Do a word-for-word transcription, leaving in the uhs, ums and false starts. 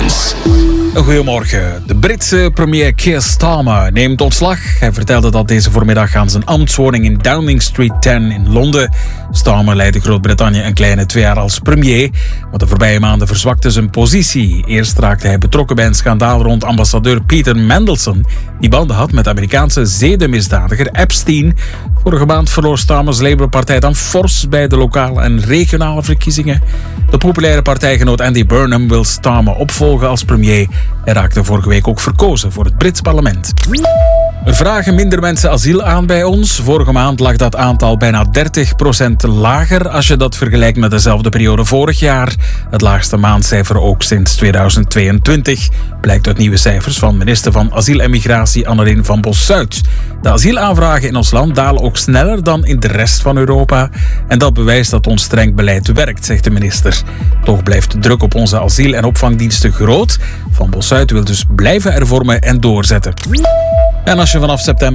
Nieuws. Goedemorgen. De Britse premier Keir Starmer neemt ontslag. Hij vertelde dat deze voormiddag aan zijn ambtswoning in Downing Street tien in Londen. Starmer leidde Groot-Brittannië een kleine twee jaar als premier, maar de voorbije maanden verzwakte zijn positie. Eerst raakte hij betrokken bij een schandaal rond ambassadeur Peter Mandelson, die banden had met de Amerikaanse zedenmisdadiger Epstein. Vorige maand verloor Starmer's Labour-partij dan fors bij de lokale en regionale verkiezingen. De populaire partijgenoot Andy Burnham wil Starmer opvolgen als premier. Hij raakte vorige week ook verkozen voor het Brits parlement. Er vragen minder mensen asiel aan bij ons. Vorige maand lag dat aantal bijna dertig procent lager als je dat vergelijkt met dezelfde periode vorig jaar. Het laagste maandcijfer ook sinds tweeduizend tweeëntwintig. Blijkt uit nieuwe cijfers van minister van Asiel en Migratie Annelien van Bossuit. De asielaanvragen in ons land dalen ook sneller dan in de rest van Europa. En dat bewijst dat ons streng beleid werkt, zegt de minister. Toch blijft de druk op onze asiel- en opvangdiensten groot. Van Bossuit wil dus blijven hervormen en doorzetten. En als je vanaf september